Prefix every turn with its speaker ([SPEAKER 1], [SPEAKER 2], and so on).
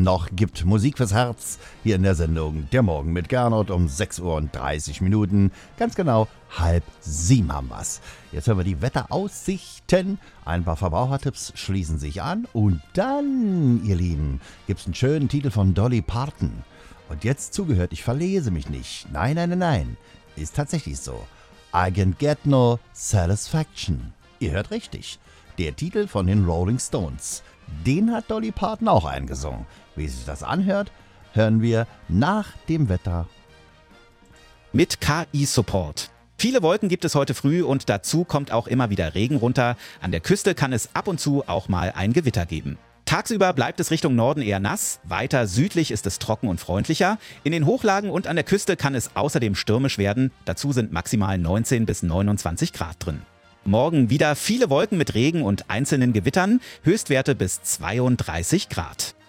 [SPEAKER 1] noch gibt Musik fürs Herz hier in der Sendung Der Morgen mit Gernot um 6:30 Uhr. Ganz genau 6:30 haben wir's. Jetzt hören wir die Wetteraussichten. Ein paar Verbrauchertipps schließen sich an. Und dann, ihr Lieben, gibt's einen schönen Titel von Dolly Parton. Und jetzt zugehört, ich verlese mich nicht. Nein. Ist tatsächlich so. I can get no satisfaction. Ihr hört richtig. Der Titel von den Rolling Stones. Den hat Dolly Parton auch eingesungen. Wie sich das anhört, hören wir nach dem Wetter.
[SPEAKER 2] Mit KI-Support. Viele Wolken gibt es heute früh und dazu kommt auch immer wieder Regen runter. An der Küste kann es ab und zu auch mal ein Gewitter geben. Tagsüber bleibt es Richtung Norden eher nass, weiter südlich ist es trocken und freundlicher. In den Hochlagen und an der Küste kann es außerdem stürmisch werden. Dazu sind maximal 19 bis 29 Grad drin. Morgen wieder viele Wolken mit Regen und einzelnen Gewittern, Höchstwerte bis 32 Grad.